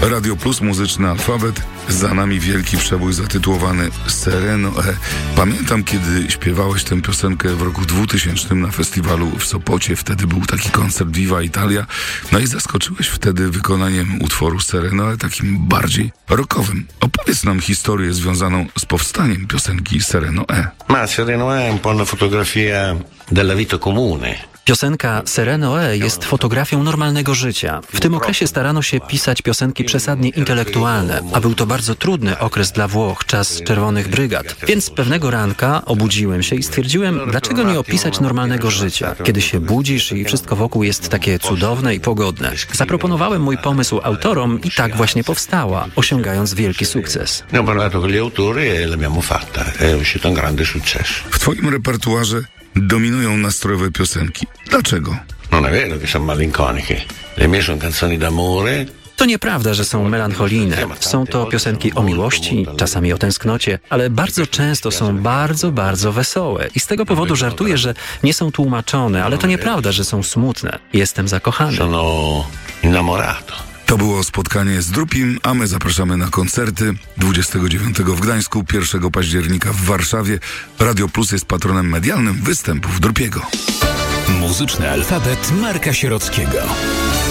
Radio Plus, muzyczny alfabet. Za nami wielki przebój zatytułowany Sereno E. Pamiętam, kiedy śpiewałeś tę piosenkę w roku 2000 na festiwalu w Sopocie. Wtedy był taki koncert Viva Italia. No i zaskoczyłeś wtedy wykonaniem utworu Sereno E, takim bardziej rockowym. Opowiedz nam historię związaną z powstaniem piosenki Sereno E. Ma Sereno E è un po' una fotografia della vita comune. Piosenka Sereno E jest fotografią normalnego życia. W tym okresie starano się pisać piosenki przesadnie intelektualne, a był to bardzo trudny okres dla Włoch, czas czerwonych brygad. Więc pewnego ranka obudziłem się i stwierdziłem, dlaczego nie opisać normalnego życia, kiedy się budzisz i wszystko wokół jest takie cudowne i pogodne. Zaproponowałem mój pomysł autorom i tak właśnie powstała, osiągając wielki sukces. Ne ho parlato con gli autori e l'abbiamo fatta. È uscito un grande successo. W twoim repertuarze dominują nastrojowe piosenki. Dlaczego? Non è vero che sono malinconiche. Le mie sono canzoni d'amore. To nieprawda, że są melancholijne. Są to piosenki o miłości, czasami o tęsknocie, ale bardzo często są bardzo, bardzo wesołe. I z tego powodu żartuję, że nie są tłumaczone, ale to nieprawda, że są smutne. Jestem zakochany. Sono innamorato. To było spotkanie z Drupim, a my zapraszamy na koncerty 29 w Gdańsku, 1 października w Warszawie. Radio Plus jest patronem medialnym występów Drupiego. Muzyczny alfabet Marka Sierockiego.